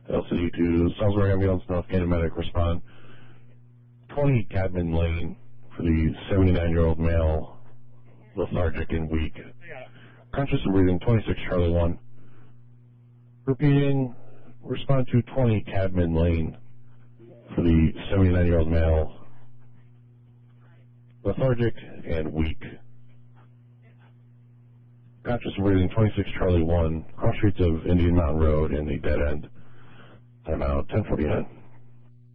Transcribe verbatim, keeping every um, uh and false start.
L C D to Salisbury Ambulance, North Canton Medic, respond. twenty Cadman Lane for the seventy-nine-year-old male, lethargic and weak. Conscious and breathing, twenty-six Charlie one. Repeating, respond to twenty Cadman Lane for the seventy-nine-year-old male, lethargic and weak. Conscious and breathing, twenty-six Charlie one, cross streets of Indian Mountain Road in the dead end. Time out, ten forty-nine.